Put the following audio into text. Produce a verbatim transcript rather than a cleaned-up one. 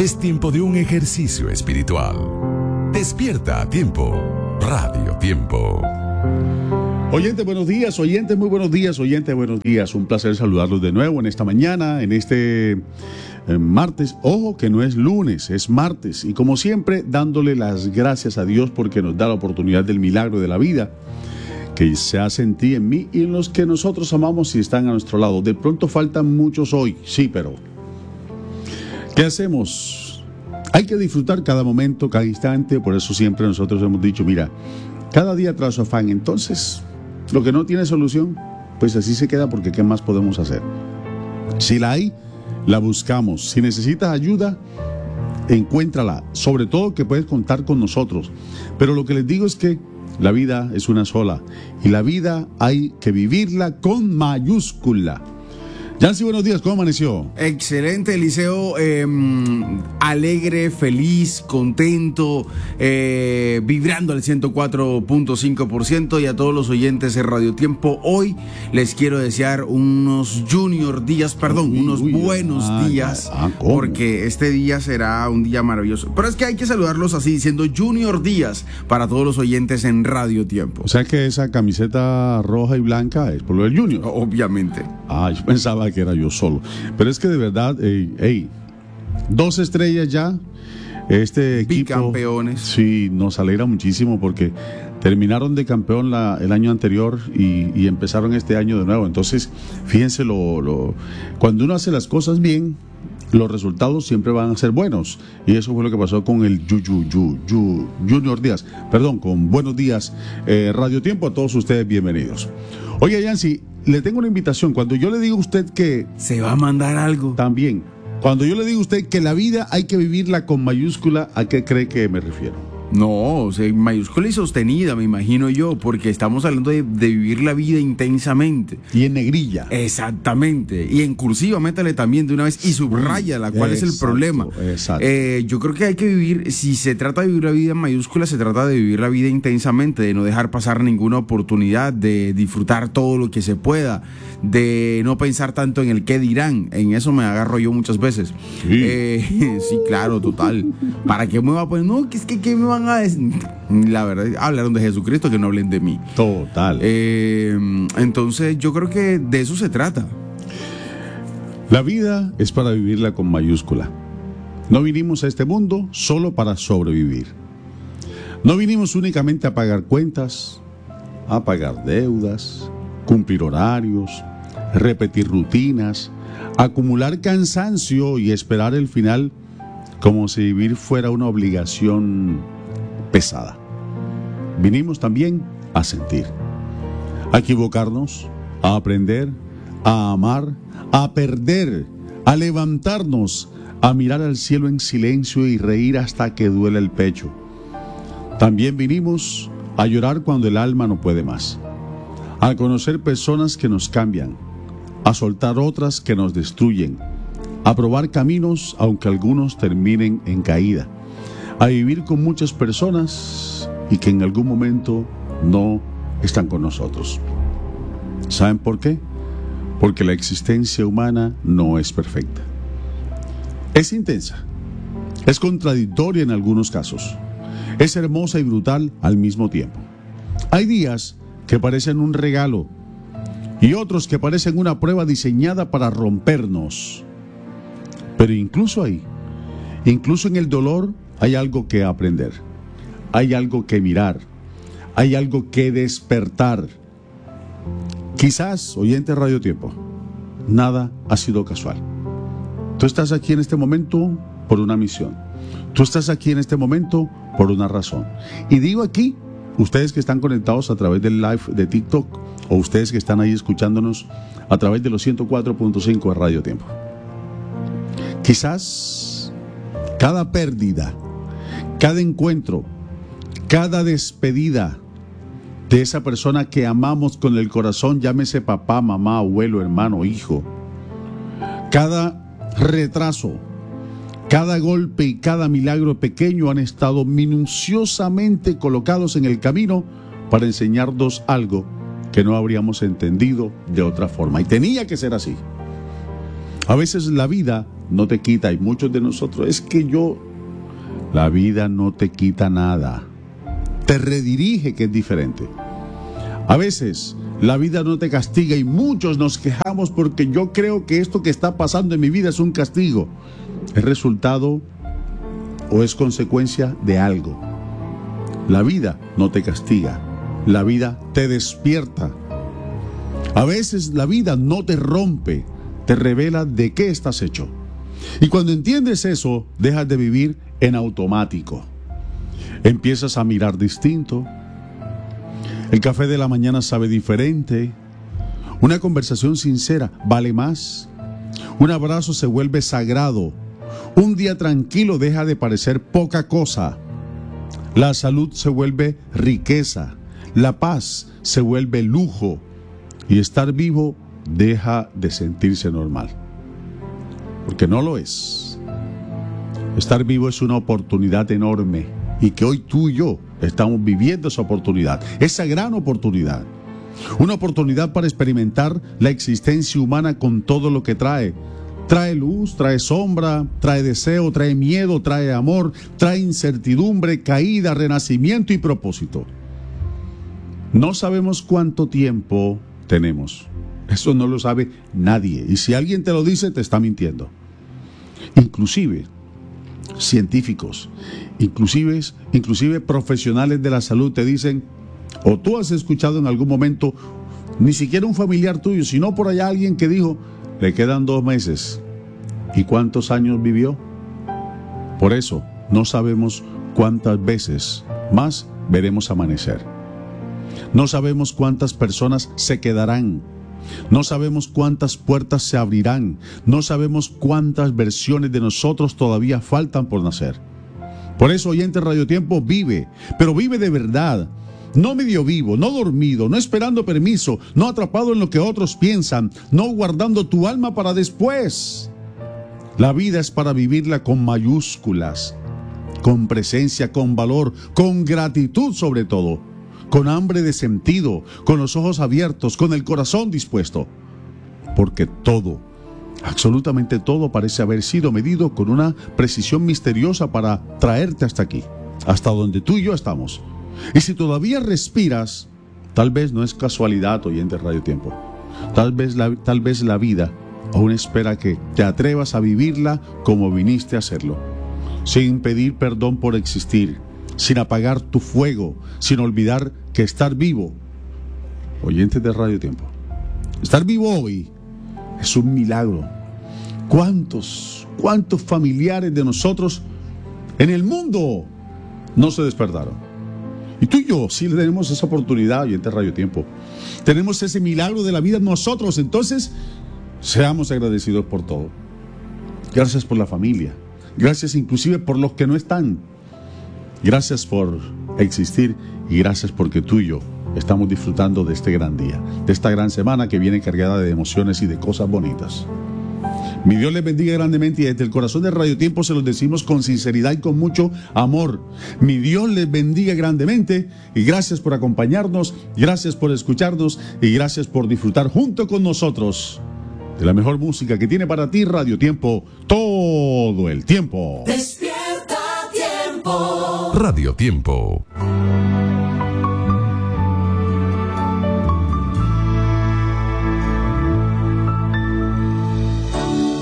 Es tiempo de un ejercicio espiritual. Despierta a tiempo. Radio Tiempo. Oyentes, buenos días, oyentes, muy buenos días, oyentes, buenos días. Un placer saludarlos de nuevo en esta mañana, en este eh, martes. Ojo que no es lunes, es martes. Y como siempre, dándole las gracias a Dios porque nos da la oportunidad del milagro de la vida que se hace en ti, en mí y en los que nosotros amamos y están a nuestro lado. De pronto faltan muchos hoy, sí, pero ¿qué hacemos? Hay que disfrutar cada momento, cada instante. Por eso siempre nosotros hemos dicho, mira, cada día trae su afán. Entonces, lo que no tiene solución, pues así se queda, porque ¿qué más podemos hacer? Si la hay, la buscamos. Si necesitas ayuda, encuéntrala. Sobre todo que puedes contar con nosotros. Pero lo que les digo es que la vida es una sola. Y la vida hay que vivirla con mayúscula. Yancy, buenos días, ¿cómo amaneció? Excelente, Eliseo, eh, alegre, feliz, contento, eh, vibrando al ciento cuatro punto cinco por ciento. Y a todos los oyentes de Radio Tiempo, hoy les quiero desear unos junior días, perdón, uy, unos uy, buenos ah, días, ah, porque este día será un día maravilloso. Pero es que hay que saludarlos así, diciendo junior días para todos los oyentes en Radio Tiempo. O sea que esa camiseta roja y blanca es por lo del junior. Obviamente. Ah, yo pensaba que era yo solo. Pero es que de verdad, hey, hey, dos estrellas ya. Este equipo, bicampeones. Sí, nos alegra muchísimo porque terminaron de campeón la, el año anterior y, y empezaron este año de nuevo. Entonces, fíjense, lo, lo, cuando uno hace las cosas bien, los resultados siempre van a ser buenos. Y eso fue lo que pasó con el yu, yu, yu, yu, Junior Díaz. Perdón, con Buenos Días eh, Radio Tiempo. A todos ustedes, bienvenidos. Oye, Yancy, le tengo una invitación. Cuando yo le digo a usted que se va a mandar algo, también, cuando yo le digo a usted que la vida hay que vivirla con mayúscula, ¿a qué cree que me refiero? No, o sea, mayúscula y sostenida, me imagino yo, porque estamos hablando de, de vivir la vida intensamente. Y en negrilla. Exactamente. Y en cursiva, métale también de una vez y subraya la cual exacto, es el problema. Exacto. Eh, yo creo que hay que vivir, si se trata de vivir la vida en mayúscula, se trata de vivir la vida intensamente, de no dejar pasar ninguna oportunidad, de disfrutar todo lo que se pueda, de no pensar tanto en el qué dirán. En eso me agarro yo muchas veces. Sí, eh, sí claro, total. ¿Para qué me va a poner? No, que es que ¿qué me van a decir? La verdad, hablaron de Jesucristo, que no hablen de mí. Total. Eh, entonces, yo creo que de eso se trata. La vida es para vivirla con mayúscula. No vinimos a este mundo solo para sobrevivir. No vinimos únicamente a pagar cuentas, a pagar deudas, cumplir horarios, repetir rutinas, acumular cansancio y esperar el final como si vivir fuera una obligación pesada. Vinimos también a sentir, a equivocarnos, a aprender, a amar, a perder, a levantarnos, a mirar al cielo en silencio y reír hasta que duele el pecho. También vinimos a llorar cuando el alma no puede más, a conocer personas que nos cambian, a soltar otras que nos destruyen, a probar caminos aunque algunos terminen en caída, a vivir con muchas personas y que en algún momento no están con nosotros. ¿Saben por qué? Porque la existencia humana no es perfecta. Es intensa, es contradictoria en algunos casos, es hermosa y brutal al mismo tiempo. Hay días que parecen un regalo y otros que parecen una prueba diseñada para rompernos. Pero incluso ahí, incluso en el dolor, hay algo que aprender, hay algo que mirar, hay algo que despertar. Quizás, oyente Radio Tiempo, nada ha sido casual. Tú estás aquí en este momento por una misión. Tú estás aquí en este momento por una razón. Y digo aquí, ustedes que están conectados a través del live de TikTok, o ustedes que están ahí escuchándonos a través de los ciento cuatro punto cinco de Radio Tiempo. Quizás cada pérdida, cada encuentro, cada despedida de esa persona que amamos con el corazón, llámese papá, mamá, abuelo, hermano, hijo, cada retraso, cada golpe y cada milagro pequeño han estado minuciosamente colocados en el camino para enseñarnos algo que no habríamos entendido de otra forma. Y tenía que ser así. A veces la vida no te quita, y muchos de nosotros, es que yo, la vida no te quita nada, te redirige, que es diferente. A veces la vida no te castiga y muchos nos quejamos porque yo creo que esto que está pasando en mi vida es un castigo. ¿Es resultado o es consecuencia de algo? La vida no te castiga, la vida te despierta. A veces la vida no te rompe, te revela de qué estás hecho. Y cuando entiendes eso, dejas de vivir en automático. Empiezas a mirar distinto. El café de la mañana sabe diferente. Una conversación sincera vale más. Un abrazo se vuelve sagrado. Un día tranquilo deja de parecer poca cosa. La salud se vuelve riqueza. La paz se vuelve lujo. Y estar vivo deja de sentirse normal. Porque no lo es. Estar vivo es una oportunidad enorme. Y que hoy tú y yo estamos viviendo esa oportunidad. Esa gran oportunidad. Una oportunidad para experimentar la existencia humana con todo lo que trae. Trae luz, trae sombra, trae deseo, trae miedo, trae amor, trae incertidumbre, caída, renacimiento y propósito. No sabemos cuánto tiempo tenemos. Eso no lo sabe nadie. Y si alguien te lo dice, te está mintiendo. Inclusive científicos, inclusive, inclusive profesionales de la salud te dicen, o tú has escuchado en algún momento, ni siquiera un familiar tuyo, sino por allá alguien que dijo, le quedan dos meses. ¿Y cuántos años vivió? Por eso no sabemos cuántas veces más veremos amanecer. No sabemos cuántas personas se quedarán. No sabemos cuántas puertas se abrirán. No sabemos cuántas versiones de nosotros todavía faltan por nacer. Por eso, oyente Radio Tiempo, vive, pero vive de verdad. No medio vivo, no dormido, no esperando permiso, no atrapado en lo que otros piensan, no guardando tu alma para después. La vida es para vivirla con mayúsculas, con presencia, con valor, con gratitud sobre todo, con hambre de sentido, con los ojos abiertos, con el corazón dispuesto. Porque todo, absolutamente todo parece haber sido medido con una precisión misteriosa para traerte hasta aquí, hasta donde tú y yo estamos. Y si todavía respiras, tal vez no es casualidad, oyente Radio Tiempo. Tal vez la, tal vez la vida aún espera que te atrevas a vivirla como viniste a hacerlo, sin pedir perdón por existir, sin apagar tu fuego, sin olvidar que estar vivo, oyentes de Radio Tiempo, estar vivo hoy es un milagro. ¿Cuántos, cuántos familiares de nosotros en el mundo no se despertaron? Y tú y yo sí tenemos esa oportunidad, oyentes de Radio Tiempo. Tenemos ese milagro de la vida nosotros, entonces seamos agradecidos por todo. Gracias por la familia, gracias inclusive por los que no están. Gracias por existir y gracias porque tú y yo estamos disfrutando de este gran día, de esta gran semana que viene cargada de emociones y de cosas bonitas. Mi Dios les bendiga grandemente y desde el corazón de Radio Tiempo se los decimos con sinceridad y con mucho amor. Mi Dios les bendiga grandemente y gracias por acompañarnos, gracias por escucharnos y gracias por disfrutar junto con nosotros de la mejor música que tiene para ti Radio Tiempo todo el tiempo. Despierta Tiempo. Radio Tiempo.